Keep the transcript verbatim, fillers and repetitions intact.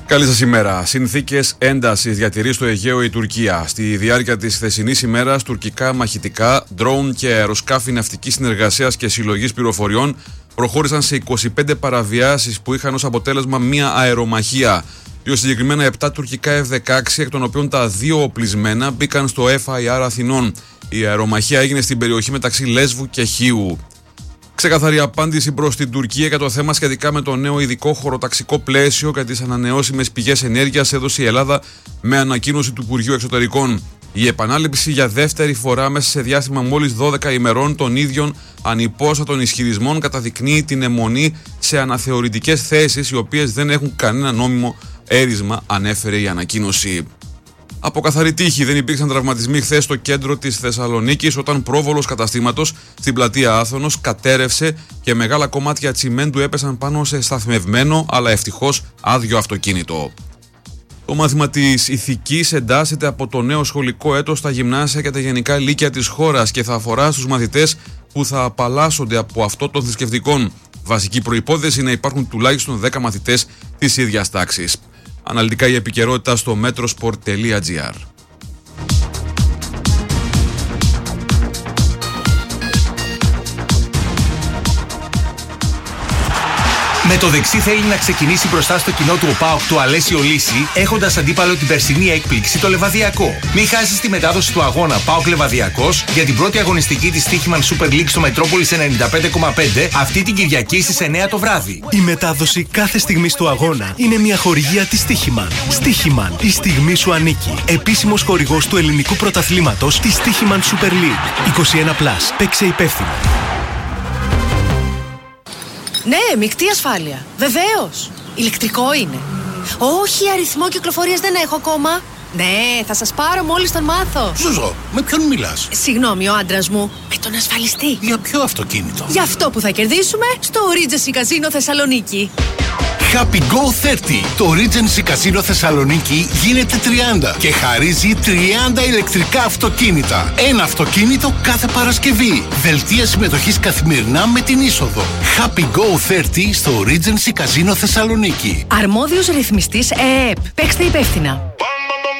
Καλή σας ημέρα. Συνθήκες έντασης διατηρεί στο Αιγαίο η Τουρκία. Στη διάρκεια της χθεσινής ημέρας, τουρκικά μαχητικά, ντρόουν και αεροσκάφη ναυτικής συνεργασίας και συλλογής πληροφοριών προχώρησαν σε είκοσι πέντε παραβιάσεις που είχαν ως αποτέλεσμα μία αερομαχία. Πιο συγκεκριμένα επτά τουρκικά εφ δεκαέξι, εκ των οποίων τα δύο οπλισμένα μπήκαν στο εφ άι αρ Αθηνών. Η αερομαχία έγινε στην περιοχή μεταξύ Λέσβου και Χίου. Ξεκαθαρή απάντηση προς την Τουρκία για το θέμα σχετικά με το νέο ειδικό χωροταξικό πλαίσιο για τις ανανεώσιμες πηγές ενέργειας έδωσε η Ελλάδα με ανακοίνωση του Υπουργείου Εξωτερικών. Η επανάληψη για δεύτερη φορά μέσα σε διάστημα μόλις δώδεκα ημερών των ίδιων ανυπόστατων ισχυρισμών καταδεικνύει την αιμονή σε αναθεωρητικές θέσεις οι οποίες δεν έχουν κανένα νόμιμο έρισμα, ανέφερε η ανακοίνωση. Από καθαρή τύχη δεν υπήρξαν τραυματισμοί χθες στο κέντρο της Θεσσαλονίκης όταν πρόβολος καταστήματος στην πλατεία Άθωνος κατέρευσε και μεγάλα κομμάτια τσιμέντου έπεσαν πάνω σε σταθμευμένο αλλά ευτυχώς άδειο αυτοκίνητο. Το μάθημα της ηθικής εντάσσεται από το νέο σχολικό έτος στα γυμνάσια και τα γενικά λύκεια της χώρας και θα αφορά στους μαθητές που θα απαλλάσσονται από αυτό των θρησκευτικών. Βασική προϋπόθεση είναι να υπάρχουν τουλάχιστον δέκα μαθητές της ίδιας τάξης. Αναλυτικά η επικαιρότητα στο metrosport τελεία gr. Με το δεξί θέλει να ξεκινήσει μπροστά στο κοινό του ΟΠΑΟΚ του Αλέσιο Λύση, έχοντας αντίπαλο την περσινή έκπληξη το Λεβαδιακό. Μην χάσεις τη μετάδοση του αγώνα ΠΑΟΚ Λεβαδιακός για την πρώτη αγωνιστική της Στίχημαν Super League στο Μετρόπολης ενενήντα πέντε κόμμα πέντε αυτή την Κυριακή στις εννιά το βράδυ. Η μετάδοση κάθε στιγμής του αγώνα είναι μια χορηγία της Στίχημαν. Στίχημαν, η στιγμή σου ανήκει. Επίσημος χορηγός του ελληνικού πρωταθλήματος της Στίχημαν Super League. είκοσι ένα συν. Παίξε υπεύθυνα. Ναι, μεικτή ασφάλεια. Βεβαίως. Ηλεκτρικό είναι. Όχι, αριθμό κυκλοφορίας δεν έχω ακόμα. Ναι, θα σας πάρω μόλις τον μάθω. Ζουζό, με ποιον μιλάς? Συγγνώμη, ο άντρας μου. Με τον ασφαλιστή. Για ποιο αυτοκίνητο? Για αυτό που θα κερδίσουμε στο Regency Casino Θεσσαλονίκη. Happy Go τριάντα. Το Regency Casino Θεσσαλονίκη γίνεται τριάντα και χαρίζει τριάντα ηλεκτρικά αυτοκίνητα. Ένα αυτοκίνητο κάθε Παρασκευή. Δελτία συμμετοχής καθημερινά με την είσοδο. Happy Go τριάντα στο Regency Casino Θεσσαλονίκη. Αρμόδιος ρυθμιστής ΕΕΠ. Παίξτε υπεύθυνα.